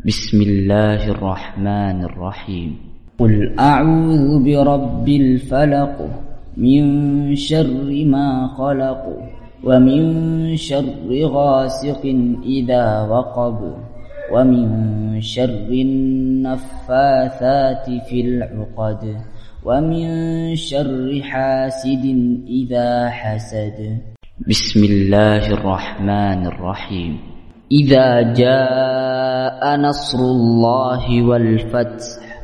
بسم الله الرحمن الرحيم. قل أعوذ برب الفلق من شر ما خلق ومن شر غاسق إذا وقب ومن شر النفاثات في العقد ومن شر حاسد إذا حسد. بسم الله الرحمن الرحيم. إذا جاء نصر الله والفتح